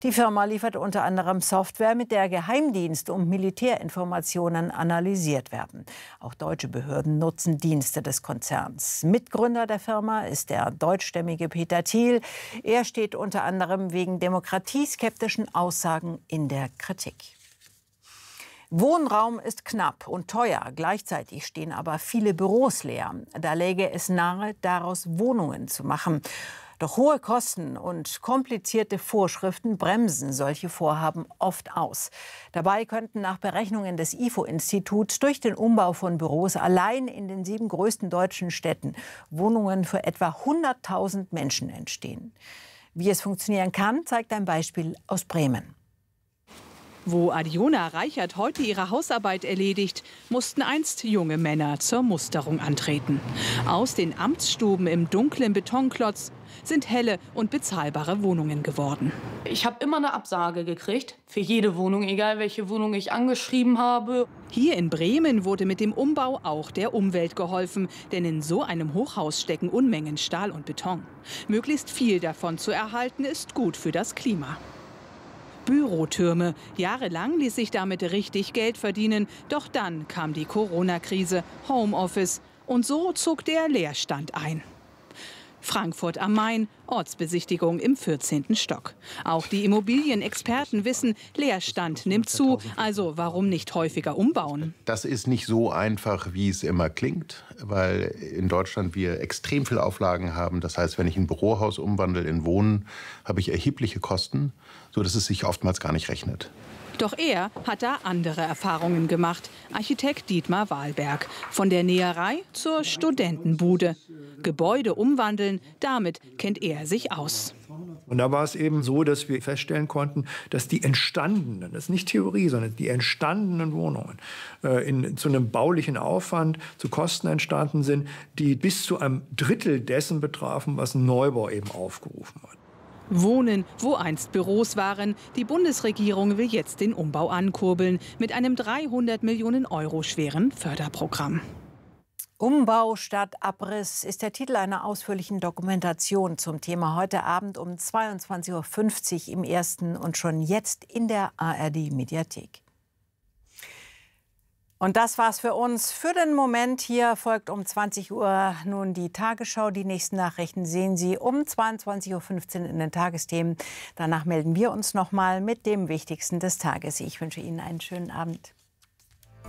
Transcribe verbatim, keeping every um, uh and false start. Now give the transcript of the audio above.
Die Firma liefert unter anderem Software, mit der Geheimdienst- und Militärinformationen analysiert werden. Auch deutsche Behörden nutzen Dienste des Konzerns. Mitgründer der Firma ist der deutschstämmige Peter Thiel. Er steht unter anderem wegen demokratieskeptischen Aussagen in der Kritik. Wohnraum ist knapp und teuer. Gleichzeitig stehen aber viele Büros leer. Da läge es nahe, daraus Wohnungen zu machen. Doch hohe Kosten und komplizierte Vorschriften bremsen solche Vorhaben oft aus. Dabei könnten nach Berechnungen des I F O-Instituts durch den Umbau von Büros allein in den sieben größten deutschen Städten Wohnungen für etwa hunderttausend Menschen entstehen. Wie es funktionieren kann, zeigt ein Beispiel aus Bremen. Wo Adiona Reichert heute ihre Hausarbeit erledigt, mussten einst junge Männer zur Musterung antreten. Aus den Amtsstuben im dunklen Betonklotz sind helle und bezahlbare Wohnungen geworden. Ich habe immer eine Absage gekriegt für jede Wohnung, egal welche Wohnung ich angeschrieben habe. Hier in Bremen wurde mit dem Umbau auch der Umwelt geholfen, denn in so einem Hochhaus stecken Unmengen Stahl und Beton. Möglichst viel davon zu erhalten, ist gut für das Klima. Bürotürme. Jahrelang ließ sich damit richtig Geld verdienen. Doch dann kam die Corona-Krise, Homeoffice. Und so zog der Leerstand ein. Frankfurt am Main, Ortsbesichtigung im vierzehnten Stock. Auch die Immobilienexperten wissen, Leerstand nimmt zu. Also warum nicht häufiger umbauen? Das ist nicht so einfach, wie es immer klingt, weil in Deutschland wir extrem viele Auflagen haben. Das heißt, wenn ich ein Bürohaus umwandle in Wohnen, habe ich erhebliche Kosten, sodass es sich oftmals gar nicht rechnet. Doch er hat da andere Erfahrungen gemacht. Architekt Dietmar Wahlberg. Von der Näherei zur Studentenbude. Gebäude umwandeln, damit kennt er sich aus. Und da war es eben so, dass wir feststellen konnten, dass die entstandenen, das ist nicht Theorie, sondern die entstandenen Wohnungen äh, in, zu einem baulichen Aufwand, zu Kosten entstanden sind, die bis zu einem Drittel dessen betrafen, was ein Neubau eben aufgerufen hat. Wohnen, wo einst Büros waren. Die Bundesregierung will jetzt den Umbau ankurbeln mit einem dreihundert Millionen Euro schweren Förderprogramm. Umbau statt Abriss ist der Titel einer ausführlichen Dokumentation zum Thema heute Abend um zweiundzwanzig Uhr fünfzig im Ersten und schon jetzt in der A R D-Mediathek. Und das war's für uns für den Moment. Hier folgt um zwanzig Uhr nun die Tagesschau. Die nächsten Nachrichten sehen Sie um zweiundzwanzig Uhr fünfzehn in den Tagesthemen. Danach melden wir uns noch mal mit dem Wichtigsten des Tages. Ich wünsche Ihnen einen schönen Abend.